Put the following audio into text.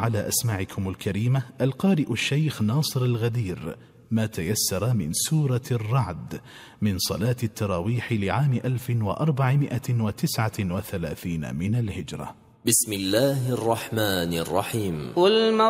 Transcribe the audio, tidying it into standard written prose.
على أسماعكم الكريمة القارئ الشيخ ناصر الغدير ما تيسر من سورة الرعد من صلاة التراويح لعام 1439 من الهجرة. بسم الله الرحمن الرحيم.